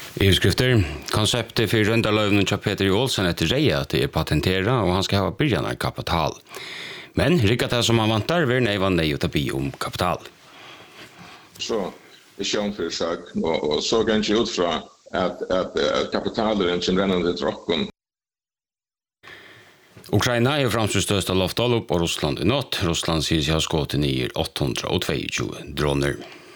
Utskrifter. Konceptet för rundalövnen av Peter Olsen är reja att det är patentera och han ska ha början kapital. Men riktigt det som han vantar vill nej nej att be om kapital. Så det känns för sak och så kan ju ut från att kapitalen som rännande drocken. Ukraina är framstående största loftalup och Ryssland i natt. Ryssland säger sig ha skått ner 822 droner.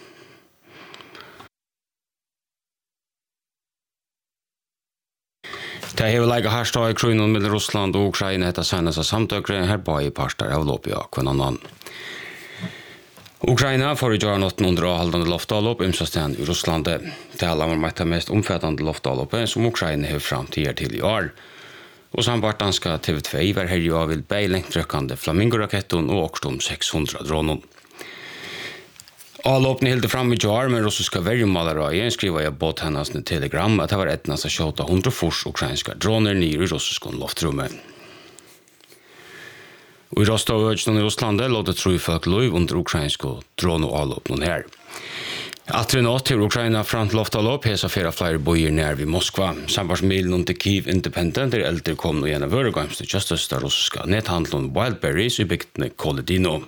Det har varit härstad i kronan med Ryssland och Ukraina heter senaste samtökare här på i parstar av Lopia kvinnan. Ukraina får göra något underhållande loftallopp imsastan i Ryssland. Det alla var med mest omfattande loftallopp som Ukraina har fram till i år. Och sambart danska TV2 var här ju vill beilängtryckande flamingoraketten och också om 600 droner. Allopni hilde fram i jar med russiska värjmålare skriver jag på hennes telegram att det var etnas att skjuta 100 fors ukrainska droner ner i russiska luftrummet. Och i Rostov-ögsten i Ryssland låt det tro folk lov under ukrainska drone och allopnen här. Atrinat till Ukraina front loftallop hesa flera fler bojer nær vid Moskva. Sambarsmilen till Kyiv Independent äldre kom och gärna vörgamste justice där russiska nethandeln Wildberries i bygden Koledino.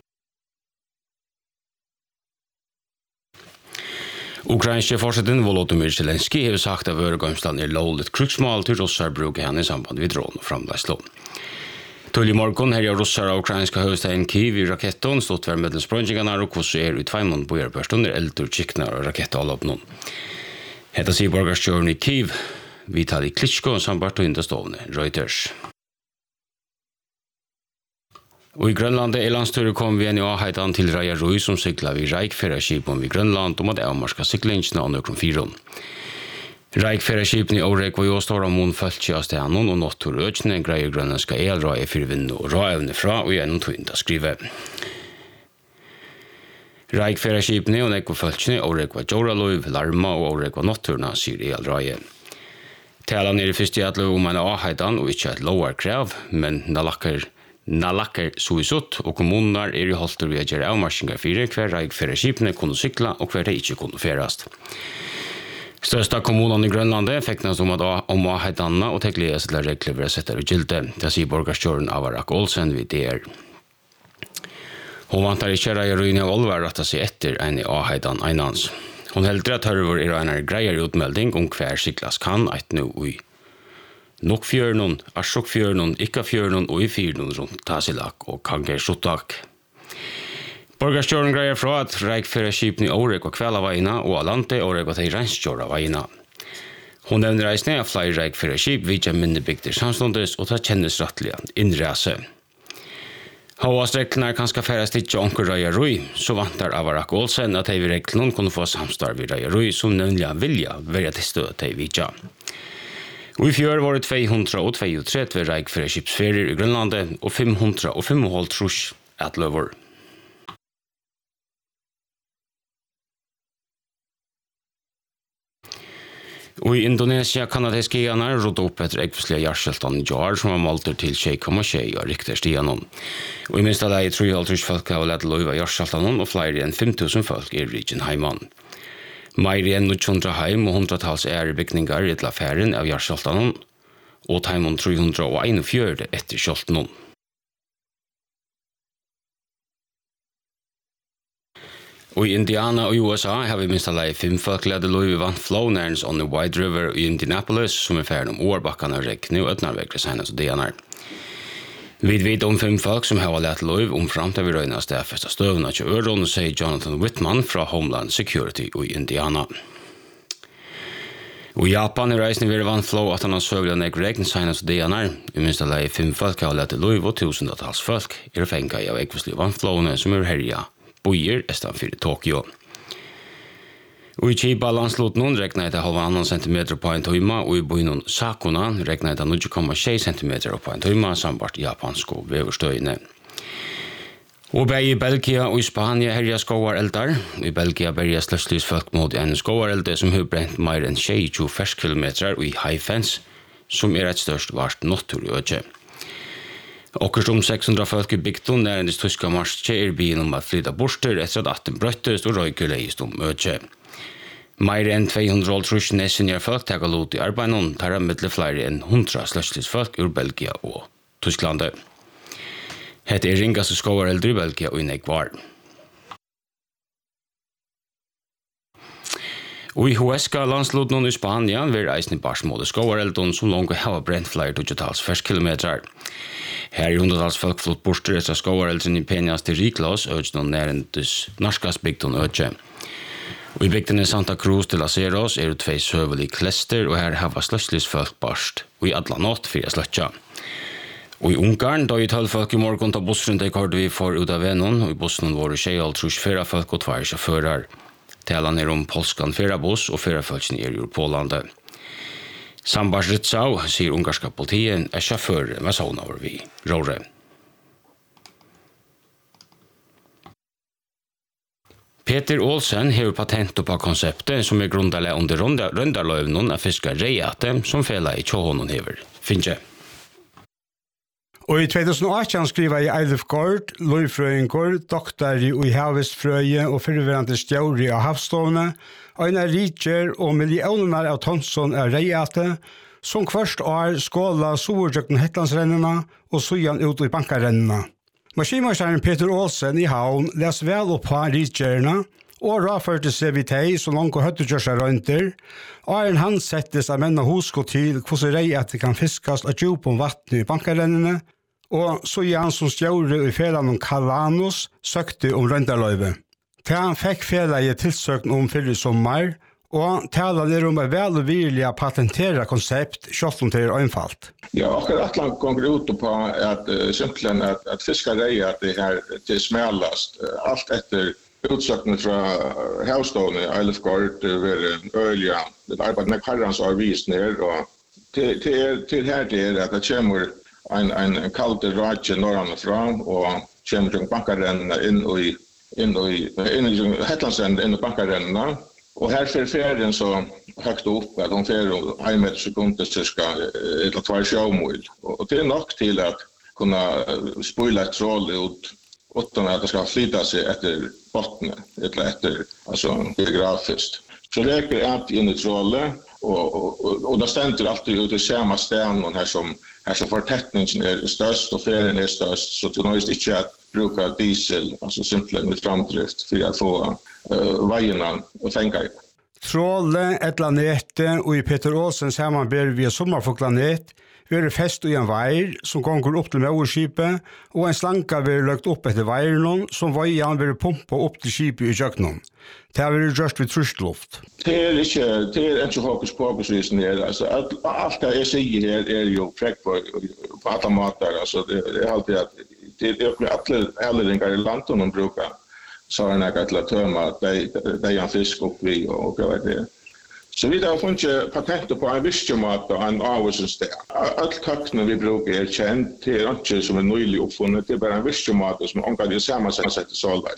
Ukrainske forsetten Volodymyr Zelensky har sagt att vörgamstan lovligt krigsmål till russar brukar han i samband vid dron och framlägslå. Till i morgon här är russar och ukrainska huvudstaden Kyiv i raketten stått för medlemsprönjingarna och kurser ut 2 månader på erbörstunder äldre kiknar och raketallopnån. Hetta sier borgarstjøren i Kyiv, Vitali Klitschko, sambart og indestående Reuters. Og i Grønland er landstyret kom vi en i avheitan til Raja Rui som sykla vid Reikferraskipen vid Grønland om at avmarska syklingsene av nøkron 4. Reikferraskipen i Årek var jo stor om månføltje av stenon og nåttor økene greier grønlandska elraie for vindu og råevne fra og gjennom tøynda skrive. Reikferraskipene og nekvoføltjene Årek var Joraløyv, Larma og Årek var nåttorna, sier elraie. Talan er i første atlo om en avheitan og ikke et lower krav, men nalakker så i sutt, og kommuner er i holdt ved å gjøre avmarskingar fire hver Reikferraskipene kunne sykla og hver de ikke kunne ferast. Størsta kommunen i Grønlandet feknas om avheitanna og tekliges til regler ved å sette i gilde. Det sier borgarstjøren Avarak Olsen vid DR. Hon vantar ikke Raja Rui av Olvar retta seg etter en i avheitan einans. Hon heldur at hørver er en greier utmelding om hver syklas kan eit nu i Nokfjørnun, Arsokfjørnun, Ikkafjørnun og i Fyrnun rundt Tasilak og Kangersuttak. Borgarstjøren greier fra at Reikferraskipen i Årek og Kvælavajina og Alante Årek og Teiranskjøra vajina. Hun nevner reisende av flere Reikferraskip vidja minnebygder samståndes og ta kjennes rattelig innrese. Havastreklene kan skal færes ikke onker Raja Rui, så vantar Avarak Olsen at de ved reglene kunne få samstarv i Raja Rui som nevnlig vilja være til støt til vidja. Og i fjør var det 232 Reikferraskipsferier i Grønlandet og 505 trus atløver. Og i Indonesia kan det skiene rådde opp etter ekvislige hjertskjeltene i jar som var målter til 6,6 og riktig stiene. Og i minst av det 3,5 folk har lett løyve hjertskjeltene og flere enn 5,000 folk i riken heimann. Mer enn 900 heim og 100-talls bygninger i affæren av hjertskjeltene og heimon 341 etter skjeltene. Og i Indiana og USA har vi minst alle 5 folk ledde Louis Van Flow nærens on the White River i Indianapolis som ferdig om årbakkene og rekne og øtnarvekre senest og dianer. Vi vet om 5 folk som har lett Louis fram til vi røyner stedfeste støvene til øron, sier Jonathan Whitman fra Homeland Security i Indiana. Og i Japan er reisende ved Van Flow at han har søvlet nek rekne senest og dianer. Vi minst alle 5 folk har lett Louis og tusendetals folk fengt av ekvislige Van Flowene som herja bojer estan fyrir Tokyo. Og i Chiba landslot noen rekna etter 1,5 cm på en tøyma, og i boinon Sakuna rekna etter 0,6 cm på en tøyma, sambart japansko veverstøyne. Og bei i Belgia og i Spania herja skovareldar. I Belgia berja sløstlys folk mot en skovarelde som har brent mer enn 22 ferskilometer i Haifens, som et størst vart nottur i økje. Okkurst 600 folk i bygden nærendis tyska marsje bilen om at flytta borster etter at atten brøttest og røyke leist økje. Mer enn 200 nesinjar folk tar lot i arbeid tar med flere enn 100 sløslisfolk ur Belgia og Tyskland. Hette ringaste skovareldre i Belgia og i Negvar. Og i HSK landslodnen i Spania vil reisende barsmåde skovareldren som langt har brent flere digitals ferskilometer. Her i hundratals folk flott borster etter skovareldren i Peñas til Riklas, øyne nærendes norskasbygden øyne. Og i bygdene Santa Cruz de las Heras det 2 søvelige klester, og her har sløslisfolk barst, og i alle natt 4 sløtja. Og i Ungarn, da i 12 folk i morgen ta bussen de kort vi får ut av vennen, og i bussen var det 24 folk og 2 sjåfører. Talan om polskan ferabuss og ferafølsen i Polandet. Sambars Ritsau, sier ungarska politiet, sjåfør med sånn over vi råre. Peter Olsen har patent på konseptet som grundale under röndarlövnen av fiskar reiate som fela i tjohonen hever. Finje. Og i 2018 skriver jeg Eilif Gård, løyfrøyngård, doktor i havestfrøye og fyrverande stjåri av havstående, øyne riker og millioner av tonson av reiate, som først år skåla soverdjøkken hetlandsrennene og sujan ut i bankarennene. Maskinmesteren Peter Olsen i havn les vel opp på rikerne, og råførte seg vidt hei så langt og høtte kjørsa røynter, og han settes av menn og husko til hvordan reiate kan fiskes av djup om vattnet i bankarennene, og så han som stjåre i felan om Kalanus søkte om røyndarløyve. Han fikk fela i tilsøkning om fyrre sommer, og taler om et vel og virkelig patentera konsept, selv om det einfalt. Ja, akkurat langt går ut på at simpelthen at fiskareier det her til smelast, alt etter utsøkning fra havstående, Eilif Gård, Ølja, det arbeidet med karrans har vist ned, og til her det at det kommer en kald radje norrande fram, og kommer til bankarennene inn i Hetlandsrennen inn i bankarennene, og her fer ferien så høgt opp at hun fer 1 meter sekunder cirka eller 2 sjømil. Og det nok til at kunne spyle et trål ut uten at det skal flyta seg etter bottene, eller etter geografisk. Så reker alt inn i trålet, og det stender alltid ut i samme stedet her som fortetningen størst og ferien størst, så det er ikke at bruka diesel, simpelthen med framdrift, for å få veiene og fengar. Tråle, etlanete og i Peter Olsen samanber via sommarfoklanet, vi er fest i en veir som gonger opp til Mauerskipet, og en slanka vi er løgt opp etter veiren som veian vil pumpa opp til skipet i kjøkkenom. Det har vi gjort ved trustluft. Det er ikke hokus pokusvisen her. Alt det jeg sier her er jo prekk på alle måter. Det er alltid at det er alle ringer i landet de bruker. Så er det til å tømme de en fisk opp vi og hva er det. Så vi har funnet patenter på en viskemat og en avhørsensted. Alle takkene vi bruker er kjent, det er ikke som nylig oppfunnet, det er bare en viskemat som omgår det samme sett i Solveig.